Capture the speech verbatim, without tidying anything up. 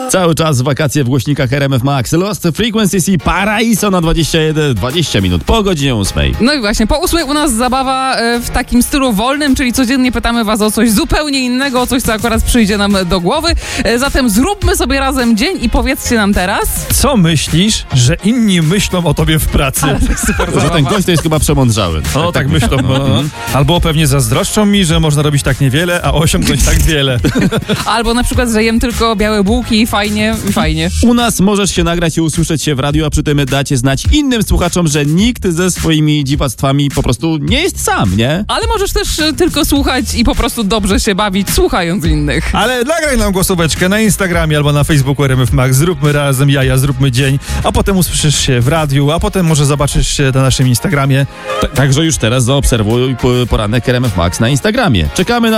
Cały czas wakacje w głośnikach R M F Max. Lost Frequencies i Paraiso na dwadzieścia jeden, dwadzieścia minut po godzinie ósmej. No i właśnie, po ósmej u nas zabawa e, w takim stylu wolnym, czyli codziennie pytamy was o coś zupełnie innego, o coś, co akurat przyjdzie nam do głowy. E, zatem zróbmy sobie razem dzień i powiedzcie nam teraz... Co myślisz, że inni myślą o tobie w pracy? Ale to jest super Że ten gość to jest chyba przemądrzały. O, tak myślą. No. Albo pewnie zazdroszczą mi, że można robić tak niewiele, a osiągnąć tak wiele. Albo na przykład, że jem tylko białe bułki i fajnie, i fajnie. U nas możesz się nagrać i usłyszeć się w radiu, a przy tym dacie znać innym słuchaczom, że nikt ze swoimi dziwactwami po prostu nie jest sam, nie? Ale możesz też e, tylko słuchać i po prostu dobrze się bawić, słuchając innych. Ale nagraj nam głosóweczkę na Instagramie albo na Facebooku R M F Max. Zróbmy razem jaja, zróbmy dzień, a potem usłyszysz się w radiu, a potem może zobaczysz się na naszym Instagramie. Także już teraz zaobserwuj poranek R M F Max na Instagramie. Czekamy na